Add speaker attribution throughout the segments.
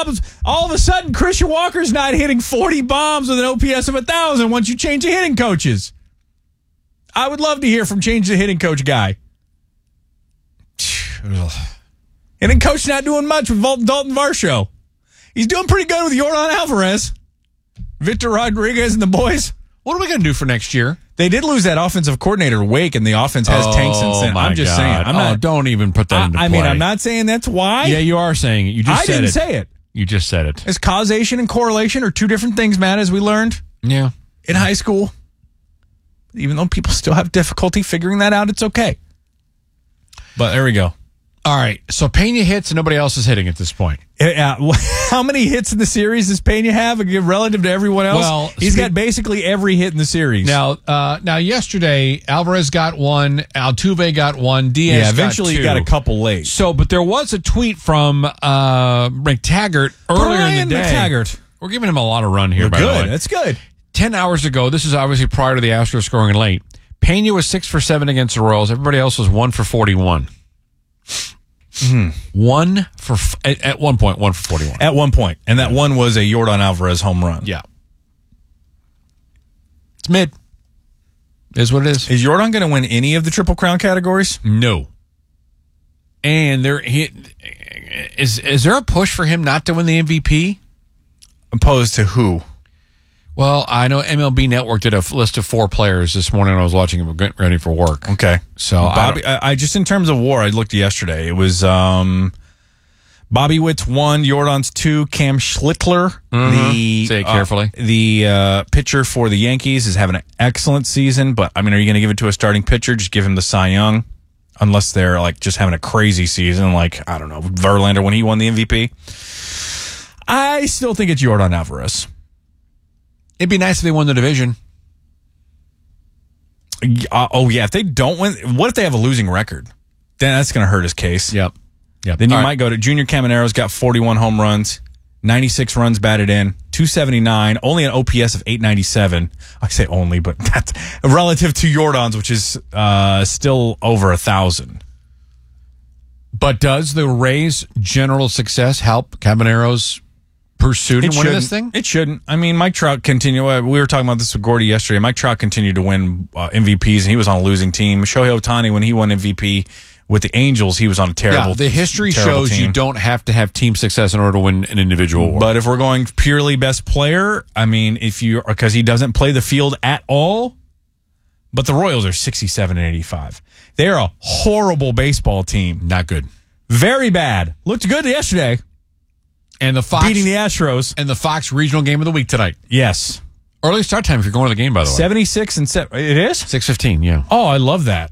Speaker 1: bombs. All of a sudden, Christian Walker's not hitting 40 bombs with an OPS of 1,000 once you change the hitting coaches. I would love to hear from change the hitting coach guy. Hitting coach not doing much with Dalton Varsho. He's doing pretty good with Yordan Alvarez. Victor Rodriguez and the boys.
Speaker 2: What are we going to do for next year?
Speaker 1: They did lose that offensive coordinator, Wake, and the offense has tanked since then. I'm just saying.
Speaker 2: Don't even put that into play.
Speaker 1: I mean, I'm not saying that's why.
Speaker 2: Yeah, you are saying it. You just said it.
Speaker 1: I didn't say it.
Speaker 2: You just said it.
Speaker 1: Is causation and correlation are two different things, Matt, as we learned
Speaker 2: in
Speaker 1: high school. Even though people still have difficulty figuring that out, it's okay. But there we go.
Speaker 2: All right, so Pena hits and nobody else is hitting at this point.
Speaker 1: How many hits in the series does Pena have relative to everyone else?
Speaker 2: Well,
Speaker 1: he's got basically every hit in the series.
Speaker 2: Now yesterday, Alvarez got one, Altuve got one, Diaz
Speaker 1: eventually
Speaker 2: got two.
Speaker 1: Got a couple late.
Speaker 2: So, but there was a tweet from McTaggart earlier in the day.
Speaker 1: McTaggart.
Speaker 2: We're giving him a lot of run here, by the way.
Speaker 1: That's good.
Speaker 2: 10 hours ago, this is obviously prior to the Astros scoring late, Pena was 6 for 7 against the Royals. Everybody else was 1 for 41.
Speaker 1: Mm-hmm.
Speaker 2: At one point, 1 for 41.
Speaker 1: At one point. And that one was a Yordan Alvarez home run.
Speaker 2: Yeah. It's mid. Is what it is.
Speaker 1: Is Yordan going to win any of the Triple Crown categories?
Speaker 2: No. And is there a push for him not to win the MVP?
Speaker 1: Opposed to who?
Speaker 2: Well, I know MLB Network did a list of 4 players this morning when I was watching him getting ready for work.
Speaker 1: Okay.
Speaker 2: So
Speaker 1: Bobby, I just in terms of WAR, I looked yesterday. It was Bobby Witt's 1, Yordan's 2, Cam Schlittler,
Speaker 2: say it carefully.
Speaker 1: The pitcher for the Yankees is having an excellent season, but I mean, are you going to give it to a starting pitcher? Just give him the Cy Young, unless they're like just having a crazy season, like I don't know, Verlander when he won the MVP. I still think it's Yordan Alvarez.
Speaker 2: It'd be nice if they won the division.
Speaker 1: If they don't win, what if they have a losing record? Then that's going to hurt his case.
Speaker 2: Yep.
Speaker 1: Then you might go to Junior Camanero's got 41 home runs, 96 runs batted in, 279, only an OPS of 897. I say only, but that's relative to Yordan's, which is still over 1,000.
Speaker 2: But does the Rays' general success help Cabanero's pursuit and winning this thing?
Speaker 1: It shouldn't. I mean, Mike Trout continued. We were talking about this with Gordy yesterday. Mike Trout continued to win MVPs, and he was on a losing team. Shohei Ohtani, when he won MVP with the Angels, he was on a terrible team.
Speaker 2: The history shows you don't have to have team success in order to win an individual award.
Speaker 1: But if we're going purely best player, I mean, because he doesn't play the field at all, but the Royals are 67 and 85. They're a horrible baseball team.
Speaker 2: Not good.
Speaker 1: Very bad. Looked good yesterday.
Speaker 2: And the Fox
Speaker 1: beating the Astros.
Speaker 2: And the Fox regional game of the week tonight.
Speaker 1: Yes.
Speaker 2: Early start time if you're going to the game, by the way.
Speaker 1: 76 and 7. It is?
Speaker 2: 6:15, yeah.
Speaker 1: Oh, I love that.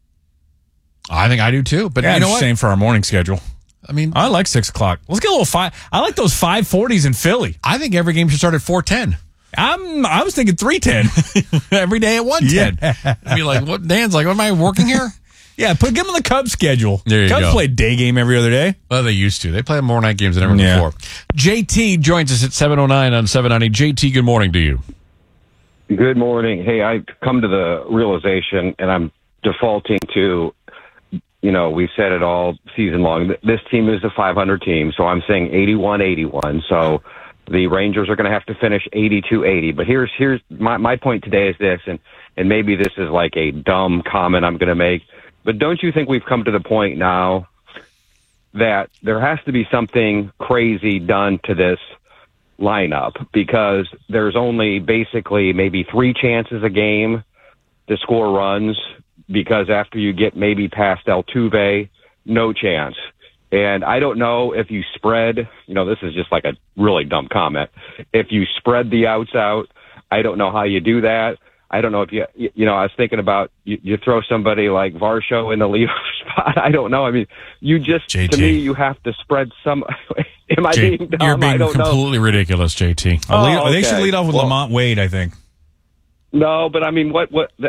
Speaker 2: I think I do too. But you know what?
Speaker 1: Same for our morning schedule.
Speaker 2: I mean,
Speaker 1: I like 6 o'clock. Let's get a little 5. I like those 5:40s in Philly.
Speaker 2: I think every game should start at 4:10.
Speaker 1: I was thinking 3:10
Speaker 2: every day at 1:10. Yeah. I'd be like, what? Dan's like, what am I working here?
Speaker 1: Yeah, give them the Cubs schedule.
Speaker 2: There you
Speaker 1: Cubs
Speaker 2: go.
Speaker 1: play day game every other day.
Speaker 2: Well, they used to. They play more night games than ever before. JT joins us at 7:09 on 790. JT, good morning to you.
Speaker 3: Good morning. Hey, I've come to the realization, and I'm defaulting to, we've said it all season long. This team is a 500 team, so I'm saying 81-81. So the Rangers are going to have to finish 82-80. But here's my point today is this, and maybe this is like a dumb comment I'm going to make, but don't you think we've come to the point now that there has to be something crazy done to this lineup, because there's only basically maybe 3 chances a game to score runs, because after you get maybe past Altuve, no chance. And I don't know if you spread, this is just like a really dumb comment. If you spread the outs out, I don't know how you do that. I don't know if I was thinking about you throw somebody like Varsho in the leadoff spot. I don't know. I mean,
Speaker 1: JT.
Speaker 3: To me, you have to spread some. Am I being dumb?
Speaker 2: You're being
Speaker 3: I don't
Speaker 2: completely ridiculous, JT.
Speaker 3: Okay.
Speaker 1: They should lead off with Lamont Wade, I think.
Speaker 3: No, but I mean, like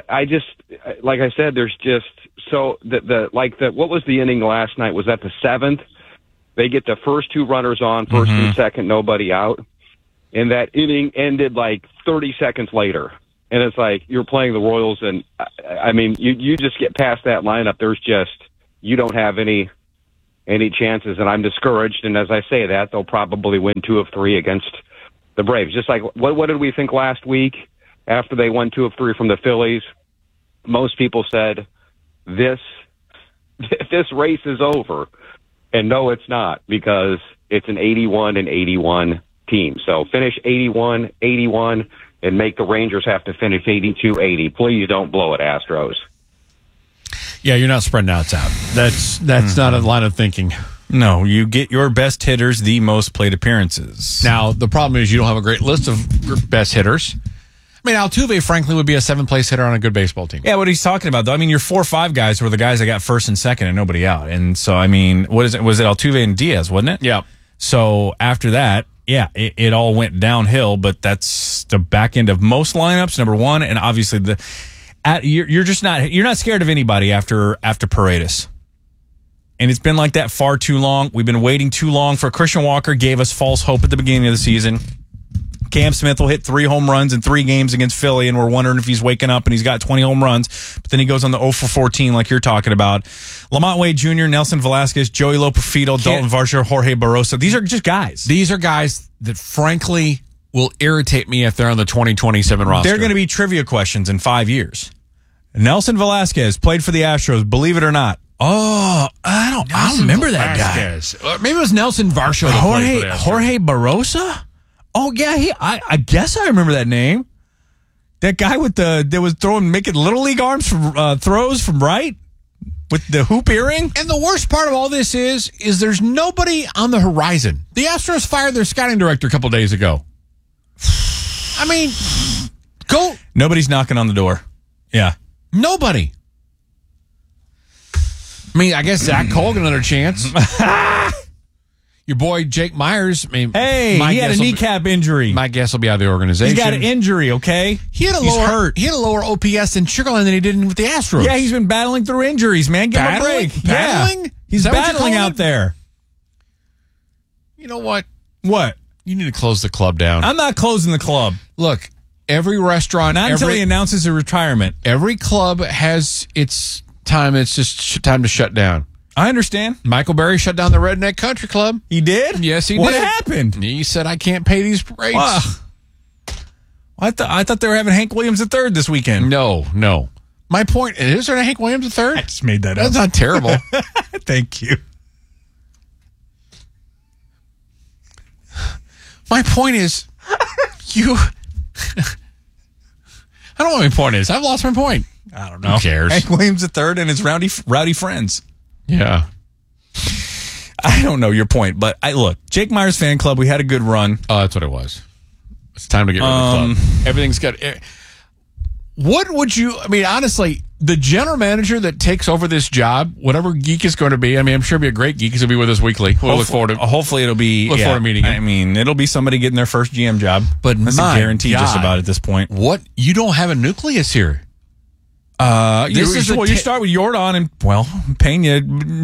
Speaker 3: I said, there's just what was the inning last night? Was that the 7th? They get the first 2 runners on, first and second, nobody out. And that inning ended like 30 seconds later. And it's like you're playing the Royals, and I mean, you just get past that lineup. You don't have any any chances, and I'm discouraged. And as I say that, they'll probably win 2 of 3 against the Braves. Just like, what did we think last week after they won 2 of 3 from the Phillies? Most people said, this race is over. And no, it's not, because it's an 81-81 team. So finish 81-81 and make the Rangers have to finish 82-80. Please don't blow it, Astros.
Speaker 2: Yeah, you're not spreading outs out. That's not a line of thinking.
Speaker 1: No, you get your best hitters the most plate appearances.
Speaker 2: Now, the problem is you don't have a great list of best hitters. I mean, Altuve, frankly, would be a 7th-place hitter on a good baseball team.
Speaker 1: Yeah, what he's talking about, though, I mean, your 4 or 5 guys were the guys that got first and second and nobody out. And so, I mean, what is it? Was it Altuve and Diaz, wasn't it?
Speaker 2: Yeah.
Speaker 1: So after that, yeah, it all went downhill, but that's the back end of most lineups, number one. And obviously, you're not scared of anybody after Paredes. And it's been like that far too long. We've been waiting too long for Christian Walker. Gave us false hope at the beginning of the season. Cam Smith will hit 3 home runs in 3 games against Philly, and we're wondering if he's waking up and he's got 20 home runs. But then he goes on the 0 for 14 like you're talking about. Lamont Wade Jr., Nelson Velasquez, Joey Loperfido, Dalton Varsho, Jorge Barroso. These are just guys.
Speaker 2: These are guys that, frankly, will irritate me if they're on the 2027 roster.
Speaker 1: They're going to be trivia questions in 5 years. Nelson Velasquez played for the Astros, believe it or not. Oh, I don't remember that guy.
Speaker 2: Maybe it was Nelson Varsho that played for the Astros.
Speaker 1: Jorge Barroso? Oh, yeah, I guess I remember that name. That guy that was making Little League arms from throws from right with the hoop earring.
Speaker 2: And the worst part of all this is there's nobody on the horizon. The Astros fired their scouting director a couple days ago. I mean,
Speaker 1: Nobody's knocking on the door. Yeah.
Speaker 2: Nobody. I mean, I guess Zach Cole got another chance. Your boy Jake Myers. I mean,
Speaker 1: he had a kneecap injury.
Speaker 2: My guess will be out of the organization.
Speaker 1: He's got an injury. Okay,
Speaker 2: he's hurt. He had a lower OPS in Sugarland than he did with the Astros.
Speaker 1: Yeah, he's been battling through injuries. Man, give him a break.
Speaker 2: Battling?
Speaker 1: Yeah. He's battling out there.
Speaker 2: You know what?
Speaker 1: What?
Speaker 2: You need to close the club down.
Speaker 1: I'm not closing the club.
Speaker 2: Look, every restaurant,
Speaker 1: not until he announces a retirement.
Speaker 2: Every club has its time. It's just time to shut down.
Speaker 1: I understand.
Speaker 2: Michael Berry shut down the Redneck Country Club.
Speaker 1: He did?
Speaker 2: Yes, he did.
Speaker 1: What happened?
Speaker 2: He said, I can't pay these rates.
Speaker 1: I thought they were having Hank Williams III this weekend.
Speaker 2: No. My point is there a Hank Williams III?
Speaker 1: I just made that up.
Speaker 2: That's not terrible.
Speaker 1: Thank you.
Speaker 2: My point is, I don't know what my point is. I've lost my point.
Speaker 1: I don't know.
Speaker 2: Who cares?
Speaker 1: Hank Williams III and his rowdy friends.
Speaker 2: Yeah.
Speaker 1: I don't know your point, but look, Jake Myers fan club, we had a good run.
Speaker 2: Oh, that's what it was. It's time to get rid of the club. Everything's got... What would you... I mean, honestly, the general manager that takes over this job, whatever geek is going to be, I mean, I'm sure he'll be a great geek because he'll be with us weekly. We'll look forward to...
Speaker 1: Hopefully it'll be...
Speaker 2: Look forward to meeting him.
Speaker 1: I mean, it'll be somebody getting their first GM job.
Speaker 2: But
Speaker 1: that's a guarantee just about at this point.
Speaker 2: What? You don't have a nucleus here.
Speaker 1: You start with Jordan and, Pena.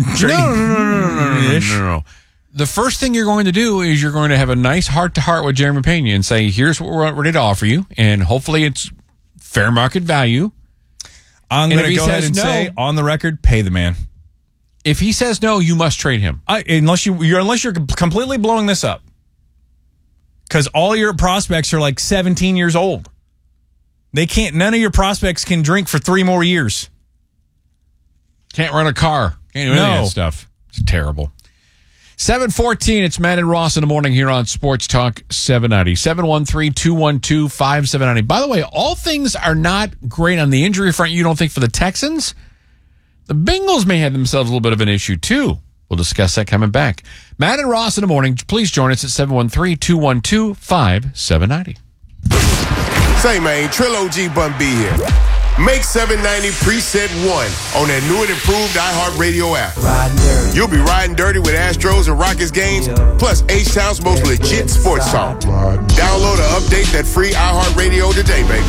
Speaker 2: No. The first thing you're going to do is you're going to have a nice heart-to-heart with Jeremy Pena and say, here's what we're ready to offer you, and hopefully it's fair market value.
Speaker 1: I'm going to go ahead and say, on the record, pay the man.
Speaker 2: If he says no, you must trade him.
Speaker 1: Unless you're completely blowing this up. Because all your prospects are like 17 years old. None of your prospects can drink for 3 more years.
Speaker 2: Can't run a car. Can't do any of that stuff. It's terrible. 7:14, it's Matt and Ross in the morning here on Sports Talk 790. 713-212-5790. By the way, all things are not great on the injury front, you don't think, for the Texans? The Bengals may have themselves a little bit of an issue, too. We'll discuss that coming back. Matt and Ross in the morning. Please join us at 713-212-5790.
Speaker 4: Say, man, Trill OG Bun B here. Make 790 Preset 1 on that new and improved iHeartRadio app. You'll be riding dirty with Astros and Rockets games, plus H-Town's most legit sports talk. Download or update that free iHeartRadio today, baby.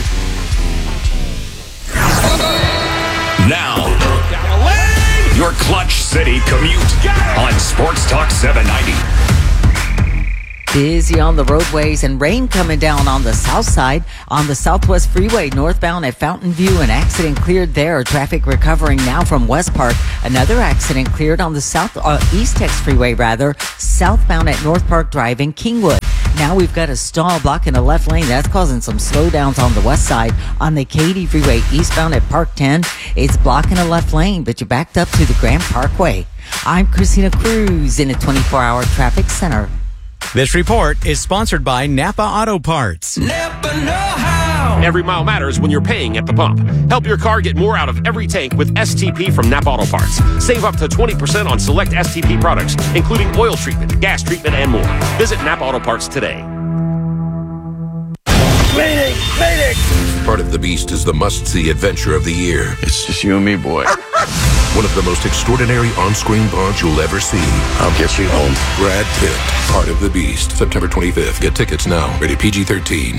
Speaker 5: Now, your Clutch City commute on Sports Talk 790.
Speaker 6: Busy on the roadways and rain coming down on the south side. On the Southwest Freeway northbound at Fountain View, an accident cleared there. Traffic recovering now from West Park. Another accident cleared on the East Tex Freeway, southbound at North Park Drive in Kingwood. Now we've got a stall blocking the left lane. That's causing some slowdowns on the west side. On the Katy Freeway eastbound at Park 10, it's blocking the left lane, but you're backed up to the Grand Parkway. I'm Christina Cruz in a 24-hour traffic center.
Speaker 7: This report is sponsored by Napa Auto Parts.
Speaker 5: Napa know-how. Every mile matters when you're paying at the pump. Help your car get more out of every tank with STP from Napa Auto Parts. Save up to 20% on select STP products, including oil treatment, gas treatment, and more. Visit Napa Auto Parts today.
Speaker 8: Mayday! Mayday!
Speaker 9: Part of the Beast is the must-see adventure of the year.
Speaker 8: It's just you and me, boy.
Speaker 9: One of the most extraordinary on-screen bonds you'll ever see.
Speaker 8: I'll get you home.
Speaker 9: Brad Pitt, Part of the Beast, September 25th. Get tickets now. Rated PG-13.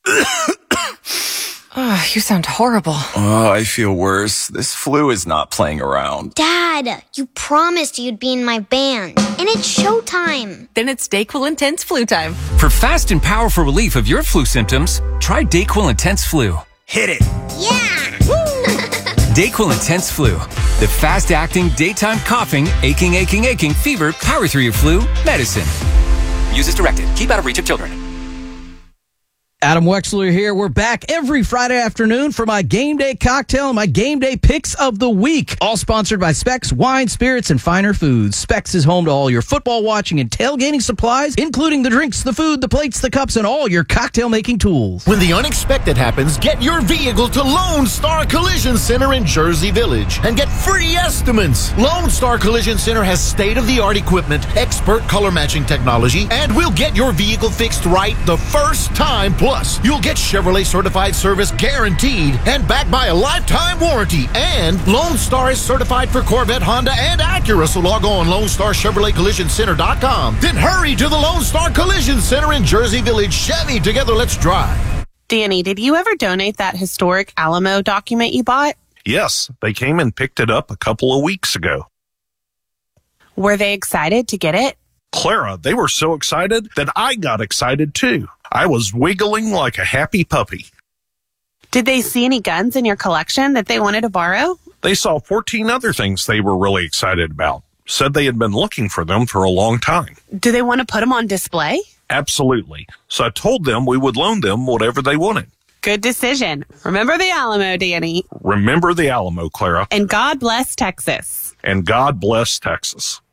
Speaker 10: Oh, you sound horrible.
Speaker 11: Oh, I feel worse. This flu is not playing around.
Speaker 12: Dad, you promised you'd be in my band. And it's showtime.
Speaker 10: Then it's DayQuil Intense Flu time.
Speaker 13: For fast and powerful relief of your flu symptoms, try DayQuil Intense Flu.
Speaker 11: Hit it.
Speaker 12: Yeah!
Speaker 13: DayQuil Intense Flu. The fast-acting, daytime coughing, aching, fever, power through your flu medicine.
Speaker 7: Use as directed. Keep out of reach of children.
Speaker 14: Adam Wexler here. We're back every Friday afternoon for my game day cocktail and my game day picks of the week. All sponsored by Specs Wine, Spirits, and Finer Foods. Specs is home to all your football watching and tailgating supplies, including the drinks, the food, the plates, the cups, and all your cocktail making tools.
Speaker 15: When the unexpected happens, get your vehicle to Lone Star Collision Center in Jersey Village and get free estimates. Lone Star Collision Center has state-of-the-art equipment, expert color matching technology, and we'll get your vehicle fixed right the first time. Plus, you'll get Chevrolet certified service guaranteed and backed by a lifetime warranty. And Lone Star is certified for Corvette, Honda, and Acura. So log on LoneStarChevroletCollisionCenter.com. Then hurry to the Lone Star Collision Center in Jersey Village. Chevy, together, let's drive.
Speaker 16: Danny, did you ever donate that historic Alamo document you bought?
Speaker 17: Yes, they came and picked it up a couple of weeks ago.
Speaker 16: Were they excited to get it?
Speaker 17: Clara, they were so excited that I got excited too. I was wiggling like a happy puppy.
Speaker 16: Did they see any guns in your collection that they wanted to borrow?
Speaker 17: They saw 14 other things they were really excited about. Said they had been looking for them for a long time.
Speaker 16: Do they want to put them on display?
Speaker 17: Absolutely. So I told them we would loan them whatever they wanted.
Speaker 16: Good decision. Remember the Alamo, Danny.
Speaker 17: Remember the Alamo, Clara.
Speaker 16: And God bless Texas.
Speaker 17: And God bless Texas.